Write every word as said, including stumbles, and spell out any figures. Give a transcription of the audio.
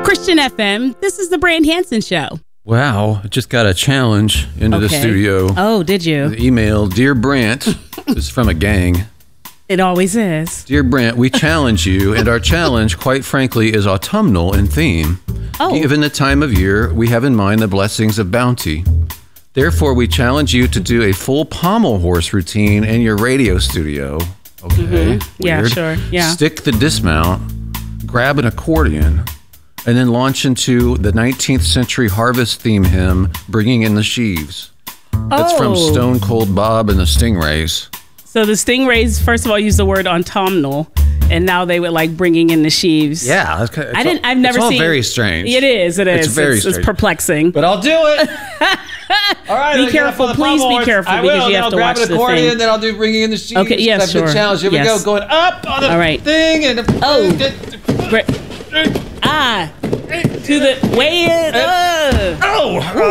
Christian F M, this is the Brand Hansen Show. Wow, I just got a challenge into Okay. the studio. Oh, did you? The email, Dear Brant, this is from a gang. It always is. Dear Brant, we challenge you, and our challenge, quite frankly, is autumnal in theme. Oh. Given the time of year, we have in mind the blessings of bounty. Therefore, we challenge you to do a full pommel horse routine in your radio studio. Okay, Mm-hmm. Yeah, weird. sure, yeah. Stick the dismount, grab an accordion, and then launch into the nineteenth century harvest theme hymn, Bringing in the Sheaves. That's Oh. from Stone Cold Bob and the Stingrays. So the Stingrays, first of all, used the word autumnal, and now they would like bringing in the sheaves. Yeah, it's, it's I didn't. all, I've never it's all seen. very strange. It is. It is. It's very It's, it's strange. perplexing. But I'll do it. All right. Be I'll get careful. up on the Please pommel be horse. careful I because will. you Then have I'll to grab watch an the accordion, thing. then I'll do Bringing in the Sheaves. Okay, yes, I've been sure. challenged. Here Yes. we go. Going up on the All right. thing and the Oh. Great. Ah. To the way in. Uh. Oh.